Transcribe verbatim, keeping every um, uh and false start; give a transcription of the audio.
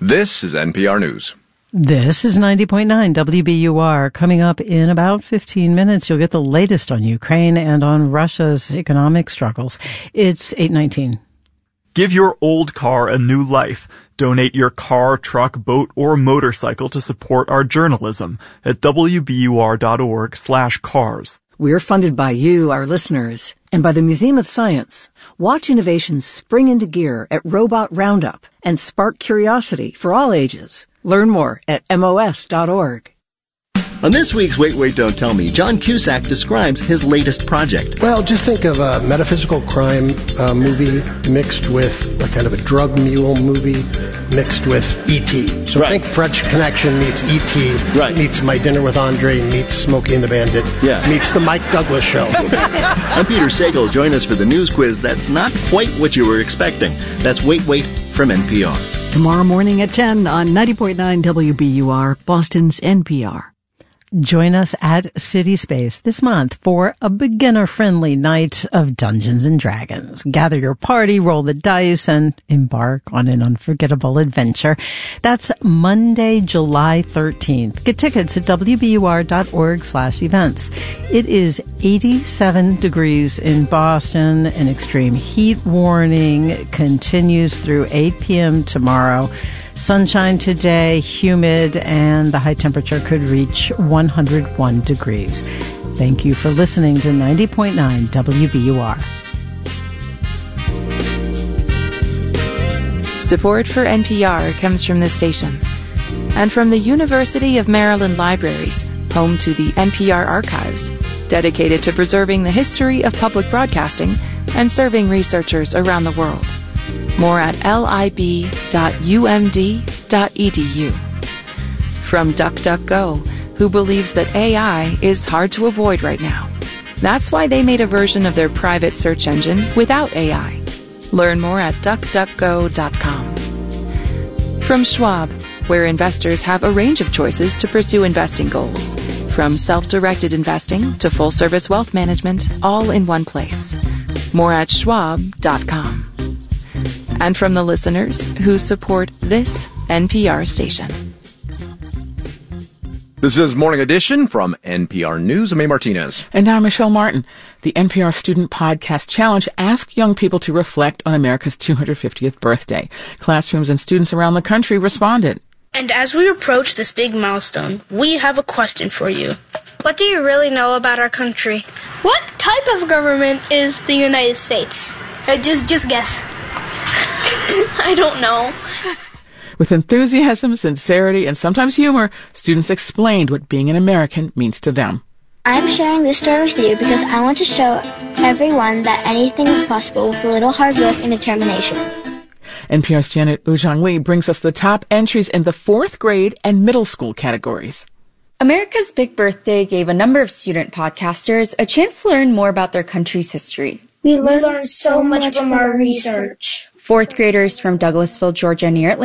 This is N P R News. This is ninety point nine W B U R. Coming up in about fifteen minutes, you'll get the latest on Ukraine and on Russia's economic struggles. It's eight nineteen. Give your old car a new life. Donate your car, truck, boat, or motorcycle to support our journalism at W B U R dot org slash cars. We're funded by you, our listeners, and by the Museum of Science. Watch innovations spring into gear at Robot Roundup and spark curiosity for all ages. Learn more at M O S dot org. On this week's Wait, Wait, Don't Tell Me, John Cusack describes his latest project. Well, just think of a metaphysical crime uh, movie mixed with a kind of a drug mule movie mixed with E T So right. think French Connection meets E T Right. meets My Dinner with Andre, meets Smokey and the Bandit, Yeah. meets The Mike Douglas Show. I'm Peter Sagal. Join us for the news quiz that's not quite what you were expecting. That's Wait, Wait from N P R. Tomorrow morning at ten on ninety point nine W B U R, Boston's N P R. Join us at City Space this month for a beginner-friendly night of Dungeons and Dragons. Gather your party, roll the dice, and embark on an unforgettable adventure. That's Monday, July thirteenth. Get tickets at W B U R dot org slash events. It is eighty-seven degrees in Boston. An extreme heat warning continues through eight p.m. tomorrow. Sunshine today, humid, and the high temperature could reach one hundred one degrees. Thank you for listening to ninety point nine W B U R. Support for N P R comes from this station and from the University of Maryland Libraries, home to the N P R Archives, dedicated to preserving the history of public broadcasting and serving researchers around the world. More at lib dot u m d dot e d u. From DuckDuckGo, who believes that A I is hard to avoid right now. That's why they made a version of their private search engine without A I. Learn more at duck duck go dot com. From Schwab, where investors have a range of choices to pursue investing goals. From self-directed investing to full-service wealth management, all in one place. More at schwab dot com. And from the listeners who support this N P R station. This is Morning Edition from N P R News. I'm A. Martinez. And I'm Michelle Martin. The N P R Student Podcast Challenge asked young people to reflect on America's two hundred fiftieth birthday. Classrooms and students around the country responded. And as we approach this big milestone, we have a question for you. What do you really know about our country? What type of government is the United States? Uh, just, just guess. I don't know. With enthusiasm, sincerity, and sometimes humor, students explained what being an American means to them. I'm sharing this story with you because I want to show everyone that anything is possible with a little hard work and determination. N P R's Janet Ujong Lee brings us the top entries in the fourth grade and middle school categories. America's Big Birthday gave a number of student podcasters a chance to learn more about their country's history. We learned so much from our research. Fourth graders from Douglasville, Georgia, near Atlanta,